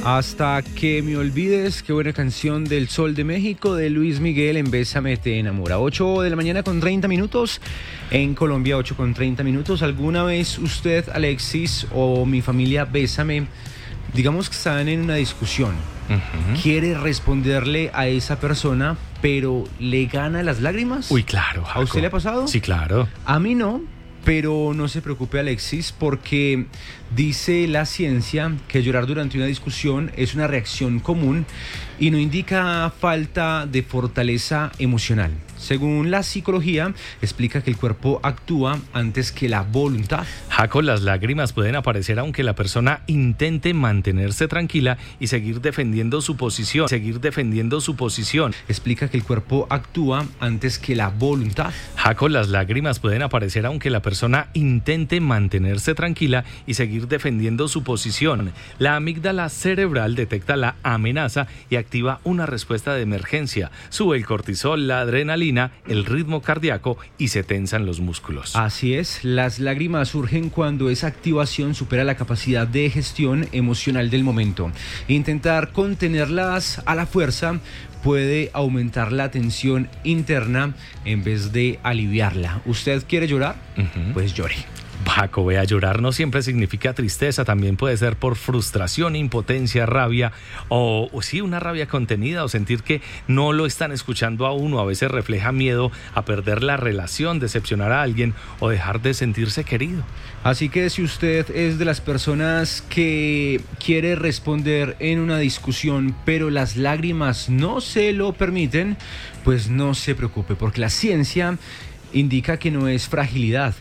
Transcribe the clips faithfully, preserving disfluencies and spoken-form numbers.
Hasta que me olvides, qué buena canción del Sol de México de Luis Miguel en Bésame te enamora. ocho de la mañana con treinta minutos, en Colombia ocho con treinta minutos. ¿Alguna vez usted, Alexis, o mi familia Bésame, digamos que están en una discusión, uh-huh. quiere responderle a esa persona, pero le gana las lágrimas? Uy, claro, Jaco. ¿A usted le ha pasado? Sí, claro. A mí no. Pero no se preocupe, Alexis, porque dice la ciencia que llorar durante una discusión es una reacción común y no indica falta de fortaleza emocional. Según la psicología, explica que el cuerpo actúa antes que la voluntad. Jaco, las lágrimas pueden aparecer aunque la persona intente mantenerse tranquila y seguir defendiendo su posición, seguir defendiendo su posición. Explica que el cuerpo actúa antes que la voluntad. Jaco, las lágrimas pueden aparecer aunque la persona intente mantenerse tranquila y seguir defendiendo su posición. La amígdala cerebral detecta la amenaza y activa una respuesta de emergencia. Sube el cortisol, la adrenalina, el ritmo cardíaco y se tensan los músculos. Así es, las lágrimas surgen cuando esa activación supera la capacidad de gestión emocional del momento. Intentar contenerlas a la fuerza puede aumentar la tensión interna en vez de aliviarla. ¿Usted quiere llorar? Uh-huh. Pues llore. Jaco, vea, llorar no siempre significa tristeza, también puede ser por frustración, impotencia, rabia o, o sí, una rabia contenida o sentir que no lo están escuchando a uno. A veces refleja miedo a perder la relación, decepcionar a alguien o dejar de sentirse querido. Así que si usted es de las personas que quiere responder en una discusión, pero las lágrimas no se lo permiten, pues no se preocupe, porque la ciencia indica que no es fragilidad,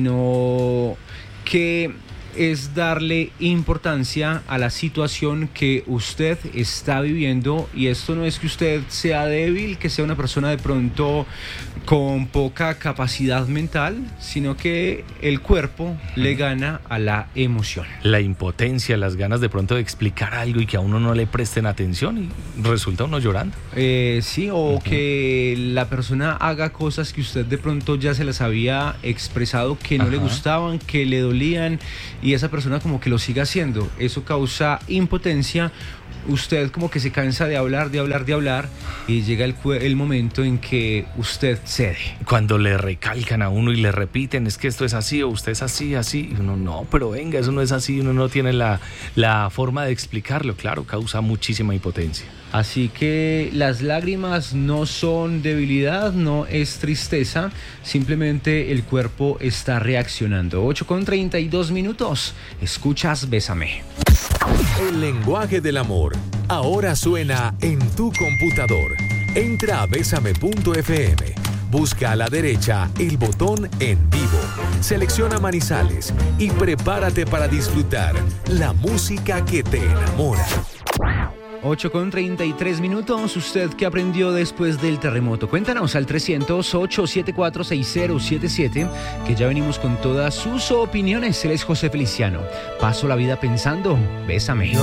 sino que es darle importancia a la situación que usted está viviendo. Y esto no es que usted sea débil, que sea una persona de pronto con poca capacidad mental, sino que el cuerpo le gana a la emoción. La impotencia, las ganas de pronto de explicar algo y que a uno no le presten atención y resulta uno llorando. Eh, sí, o uh-huh. que la persona haga cosas que usted de pronto ya se las había expresado que no uh-huh. le gustaban, que le dolían, y esa persona como que lo sigue haciendo. Eso causa impotencia. Usted como que se cansa de hablar, de hablar, de hablar, y llega el, el momento en que usted cede. Cuando le recalcan a uno y le repiten, es que esto es así o usted es así, así, y uno no, pero venga, eso no es así, uno no tiene la, la forma de explicarlo, claro, causa muchísima impotencia. Así que las lágrimas no son debilidad, no es tristeza, simplemente el cuerpo está reaccionando. ocho con treinta y dos minutos, escuchas Bésame. El lenguaje del amor ahora suena en tu computador. Entra a bésame punto efe eme. Busca a la derecha el botón En Vivo. Selecciona Manizales y prepárate para disfrutar la música que te enamora. ocho con treinta y tres minutos. ¿Usted qué aprendió después del terremoto? Cuéntanos al trescientos, ochocientos setenta y cuatro, sesenta setenta y siete, que ya venimos con todas sus opiniones. Él es José Feliciano. Paso la vida pensando, bésame.